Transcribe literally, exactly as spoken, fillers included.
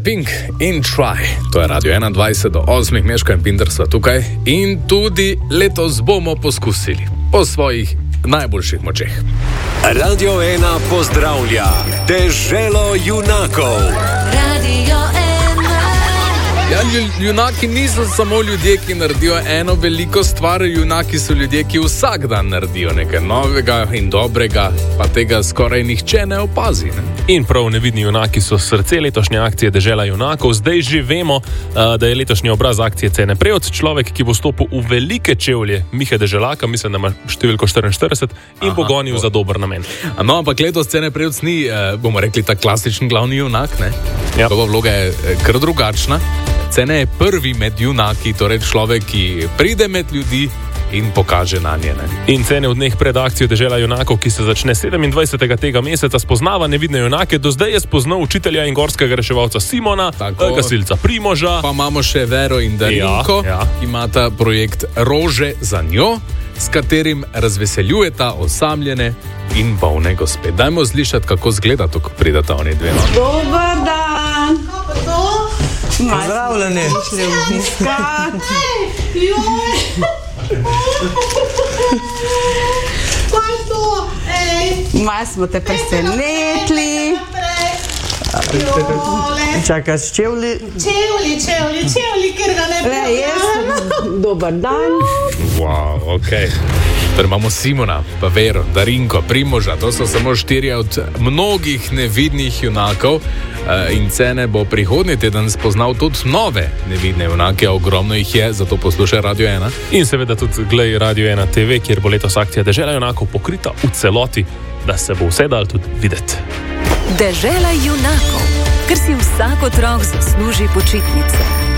Pink in Try. To je Radio enaindvajset do osmih, Meško in Pinder sva tukaj in tudi letos bomo poskusili po svojih najboljših močeh. Radio ena pozdravlja Deželo junakov. Radio ena. Ja, junaki niso samo ljudje, ki naredijo eno veliko stvar, junaki so ljudje, ki vsak dan naredijo nekaj novega in dobrega, pa tega skoraj nihče ne opazi. Ne? In prav nevidni junaki so srce letošnje akcije Dežela junakov. Zdaj že vemo, da je letošnji obraz akcije Cene Prevc, človek, ki bo stopil v velike čevlje Mihe Deželaka, mislim, da ima številko štiriinštirideset, in Aha, bo gonil to. za dober namen. No, ampak letos Cene Prevc ni, bomo rekli, ta klasičen glavni junak, ne? Ja. Njegova vloga je kar drugačna. Cene je prvi med junaki, torej človek, ki pride med ljudi in pokaže na nje. Ne? In Cene v dneh pred akcijo Dežela junakov, ki se začne sedemindvajsetega tega meseca, spoznava nevidne junake. Do zdaj je spoznal učitelja in gorskega reševalca Simona, Tako. gasilca Primoža. Pa imamo še Vero in Darinko, ja, ja. ki imata projekt Rože za njo, s katerim razveseljujeta osamljene in bolne gospe. Dajmo slišati, kako zgleda to, ko pridata oni dve. Dobar dan! Pozdravljeni! Malo smo te presenetili. Čakaj, s čevlji? Čevlji, čevlji, čevlji, ker ga ne preznam. Dobar dan. Wow, ok. Torej imamo Simona, pa Vero, Darinko, Primoža, to so samo štirje od mnogih nevidnih junakov in Cene bo prihodnji teden spoznal tudi nove nevidne junake, ogromno jih je, zato poslušaj Radio ena. In seveda tudi glej Radio ena te ve, kjer bo letos akcija Dežela junakov pokrita v celoti, da se bo vse dal tudi videti. Dežela junakov, ker si vsak otrok zasluži počitnice.